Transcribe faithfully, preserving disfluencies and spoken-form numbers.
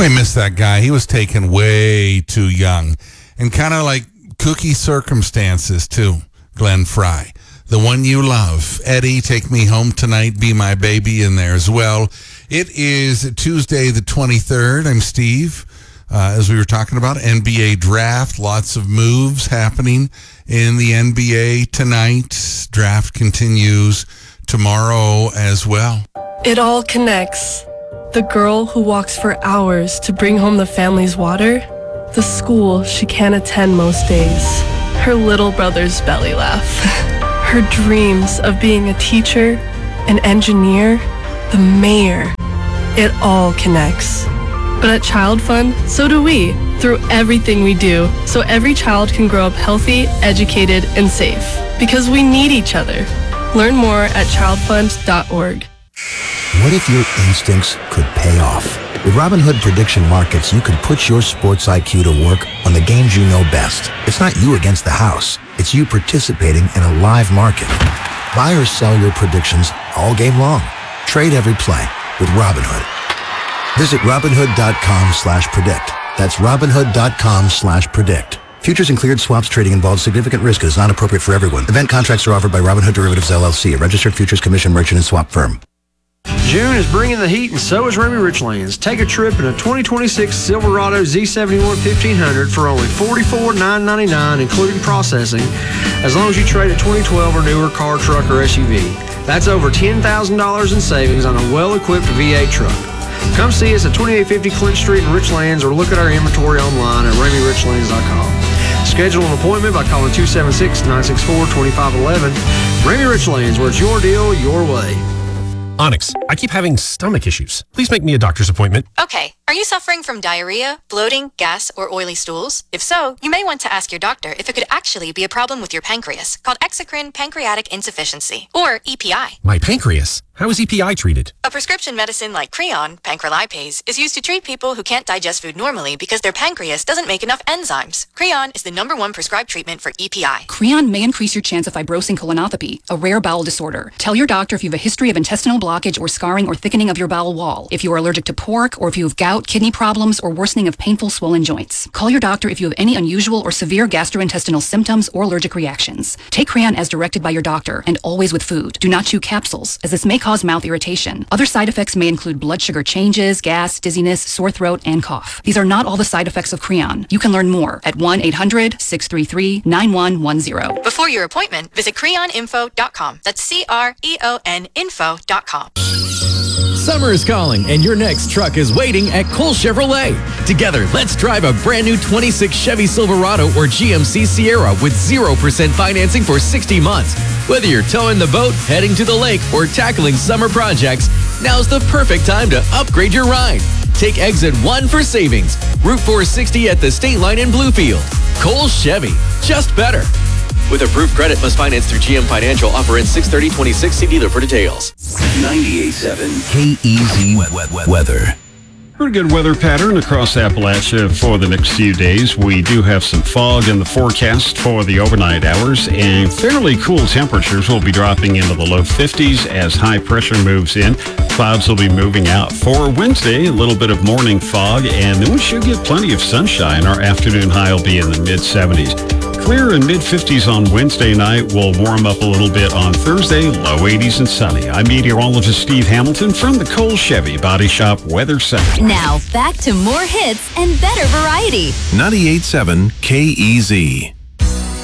We missed that guy. He was taken way too young. And kind of like cookie circumstances, too, Glenn Frey. The One You Love. Eddie, Take Me Home Tonight, Be My Baby in there as well. It is Tuesday the twenty-third. I'm Steve. Uh, as we were talking about, N B A draft, lots of moves happening in the N B A tonight. Draft continues tomorrow as well. It all connects. The girl who walks for hours to bring home the family's water, the school she can't attend most days, her little brother's belly laugh, her dreams of being a teacher, an engineer, the mayor. It all connects. But at Child Fund, so do we, through everything we do, so every child can grow up healthy, educated, and safe. Because we need each other. Learn more at child fund dot org. What if your instincts could pay off? With Robinhood Prediction Markets, you could put your sports I Q to work on the games you know best. It's not you against the house. It's you participating in a live market. Buy or sell your predictions all game long. Trade every play with Robinhood. Visit Robinhood.com slash predict. That's Robinhood.com slash predict. Futures and cleared swaps trading involves significant risk and is not appropriate for everyone. Event contracts are offered by Robinhood Derivatives L L C, a registered futures commission merchant and swap firm. June is bringing the heat, and so is Remy Richlands. Take a trip in a twenty twenty-six Silverado Z seventy-one fifteen hundred for only forty-four thousand nine hundred ninety-nine dollars, including processing, as long as you trade a twenty twelve or newer car, truck, or S U V. That's over ten thousand dollars in savings on a well-equipped V eight truck. Come see us at twenty-eight fifty Clint Street in Richlands, or look at our inventory online at Remy Richlands dot com. Schedule an appointment by calling two seven six, nine six four, two five one one. Remy Richlands, where it's your deal, your way. Onyx, I keep having stomach issues. Please make me a doctor's appointment. Okay. Are you suffering from diarrhea, bloating, gas, or oily stools? If so, you may want to ask your doctor if it could actually be a problem with your pancreas, called exocrine pancreatic insufficiency, or E P I. My pancreas? How is E P I treated? A prescription medicine like Creon, pancrelipase, is used to treat people who can't digest food normally because their pancreas doesn't make enough enzymes. Creon is the number one prescribed treatment for E P I. Creon may increase your chance of fibrosing colonopathy, a rare bowel disorder. Tell your doctor if you have a history of intestinal blockage or scarring or thickening of your bowel wall, if you are allergic to pork, or if you have gout, kidney problems, or worsening of painful swollen joints. Call your doctor if you have any unusual or severe gastrointestinal symptoms or allergic reactions. Take Creon as directed by your doctor, and always with food. Do not chew capsules, as this may cause mouth irritation. Other side effects may include blood sugar changes, gas, dizziness, sore throat, and cough. These are not all the side effects of Creon. You can learn more at one eight hundred, six three three, nine one one zero. Before your appointment, visit creon info dot com. That's C R E O N info dot com. Summer is calling, and your next truck is waiting at Cole Chevrolet. Together, let's drive a brand new twenty-six Chevy Silverado or G M C Sierra with zero percent financing for sixty months. Whether you're towing the boat, heading to the lake, or tackling summer projects, now's the perfect time to upgrade your ride. Take exit one for savings. Route four sixty at the State Line in Bluefield. Cole Chevy, just better. With approved credit, must finance through G M Financial. Offer ends six thirty twenty-six. See dealer for details. ninety-eight point seven K E Z Weather. Pretty good weather pattern across Appalachia for the next few days. We do have some fog in the forecast for the overnight hours, and fairly cool temperatures will be dropping into the low fifties as high pressure moves in. Clouds will be moving out. For Wednesday, a little bit of morning fog, and then we should get plenty of sunshine. Our afternoon high will be in the mid seventies. Clear and mid-fifties on Wednesday night. Will warm up a little bit on Thursday, low eighties and sunny. I'm meteorologist Steve Hamilton from the Cole Chevy Body Shop Weather Center. Now, back to more hits and better variety. ninety-eight point seven K E Z.